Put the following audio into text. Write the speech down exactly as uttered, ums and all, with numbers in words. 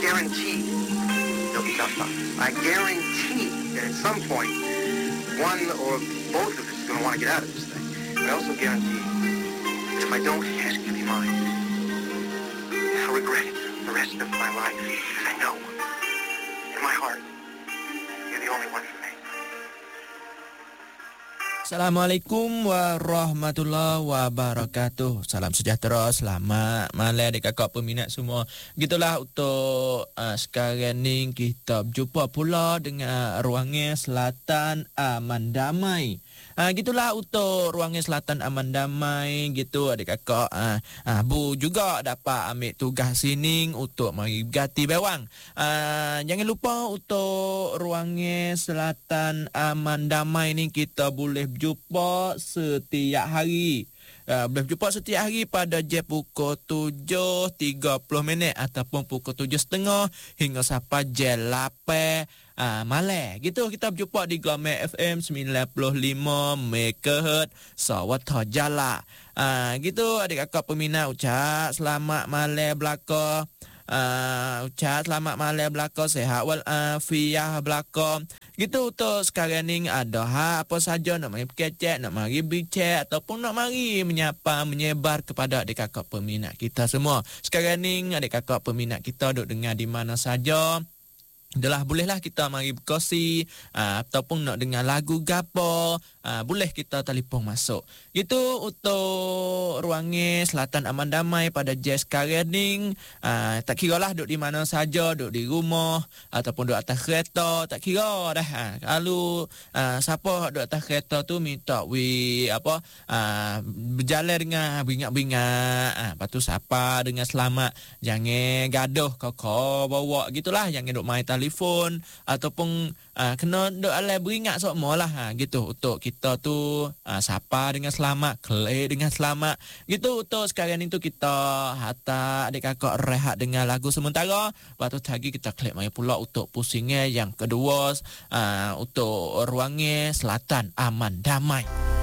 guarantee there'll be tough times. I guarantee that at some point, one or both of us is going to want to get out of this thing. I also guarantee that if I don't ask you to be mine, I'll regret it the rest of my life. Because I know, in my heart, you're the only one for me. Assalamualaikum warahmatullahi wabarakatuh. Salam sejahtera, selamat malam adik kakak peminat semua. Gitulah untuk uh, sekarang ni kita berjumpa pula dengan Ruangan Selatan Aman Damai. Uh, gitulah untuk Ruangan Selatan Aman Damai gitu adik kakak. Uh, uh, Bu juga dapat ambil tugas sini untuk mari berganti bewang. Uh, jangan lupa untuk Ruangan Selatan Aman Damai ni kita boleh jumpa setiap hari. Uh, boleh jumpa setiap hari pada jam pukul tujuh tiga puluh minit ataupun pukul tujuh tiga puluh hingga sampai jam lapan uh, malam. Gitu kita berjumpa di Glamour F M sembilan puluh lima megahertz Sawat Jala. Uh, gitu adik kakak peminat ucap selamat malam belaka. Uh, ucap selamat malam belaka, sehat wal afiah belaka. Gitu untuk sekarang ni ada ha, apa saja nak mari berkecek, nak mari bincang ataupun nak mari menyapa, menyebar kepada adik kakak peminat kita semua. Sekarang ni adik kakak peminat kita duk dengar di mana saja. Adalah bolehlah kita mari berkongsi uh, ataupun nak dengar lagu gapo, uh, boleh kita telefon masuk. Itu untuk Ruangan Selatan Aman Damai pada jam sekarang ni. Uh, tak kira lah duduk di mana saja, duduk di rumah ataupun duduk atas kereta, tak kira dah. Uh, kalau uh, siapa duduk atas kereta tu minta we apa uh, berjalan dengan beringat-beringat, uh, lepas tu siapa dengan selamat, jangan gaduh kau-kau bawa gitulah, jangan duduk main telefon ataupun uh, kena duk alai beringat semua lah ha, gitu untuk kita tu uh, sapa dengan selamat, kelih dengan selamat gitu. Untuk sekarang ni tu kita hantar adik kakak rehat dengan lagu sementara, lepas tu lagi kita klik mai pula untuk pusingnya yang kedua uh, untuk Ruangan Selatan Aman Damai.